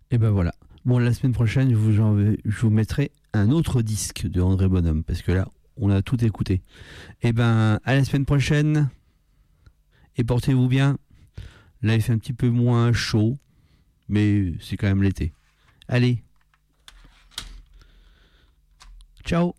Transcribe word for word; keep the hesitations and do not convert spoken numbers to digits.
Et ben voilà. Bon, la semaine prochaine, je vous, je vous mettrai un autre disque de André Bonhomme, parce que là, on a tout écouté. Et ben, à la semaine prochaine, et portez-vous bien. Là, il fait un petit peu moins chaud, mais c'est quand même l'été. Allez. Ciao.